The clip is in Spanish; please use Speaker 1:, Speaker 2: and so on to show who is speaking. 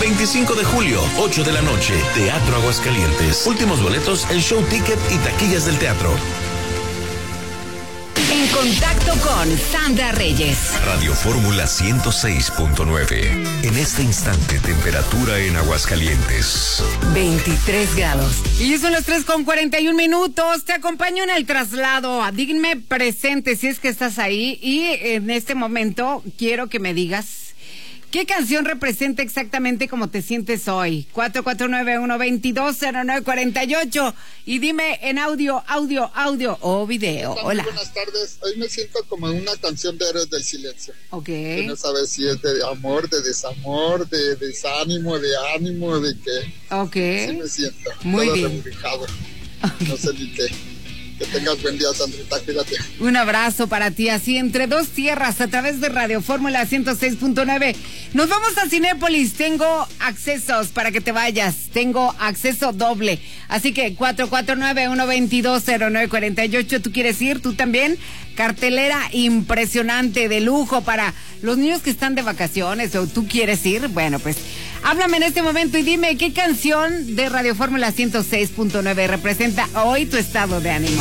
Speaker 1: 25 de julio, 8 de la noche, Teatro Aguascalientes. Últimos boletos en Show Ticket y taquillas del teatro.
Speaker 2: En contacto con Sandra Reyes.
Speaker 3: Radio Fórmula 106.9. En este instante, temperatura en Aguascalientes.
Speaker 2: 23 grados.
Speaker 4: Y son las 3:41. Te acompaño en el traslado. Díganme presente si es que estás ahí. Y en este momento quiero que me digas ¿qué canción representa exactamente cómo te sientes hoy? 449-122-0948. Y dime en audio o video. Hola.
Speaker 5: Buenas tardes. Hoy me siento como en una canción de Héroes del Silencio.
Speaker 4: Ok.
Speaker 5: Que no sabes si es de amor, de desamor, de desánimo, de ánimo, de qué.
Speaker 4: Ok.
Speaker 5: Sí me siento.
Speaker 4: Muy
Speaker 5: todo
Speaker 4: bien.
Speaker 5: reburujado. No sé ni qué. Que tengas buen día, Sandrita, cuídate.
Speaker 4: Un abrazo para ti, así entre dos tierras, a través de Radio Fórmula 106.9. Nos vamos a Cinépolis, tengo accesos para que te vayas, tengo acceso doble. Así que 449-122-0948, ¿tú quieres ir? ¿Tú también? Cartelera impresionante, de lujo para los niños que están de vacaciones, o tú quieres ir. Bueno, pues háblame en este momento y dime qué canción de Radio Fórmula 106.9 representa hoy tu estado de ánimo.